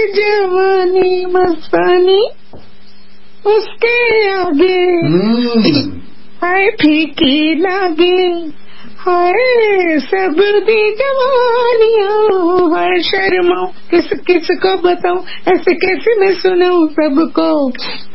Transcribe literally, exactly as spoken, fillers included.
जवानी मस्तानी उसके आगे हाय फीकी लागे, हाय सब्र दी जवानियाँ, हाय शर्माऊं किस किस को बताऊं, ऐसे कैसे मैं सुनाऊं सबको।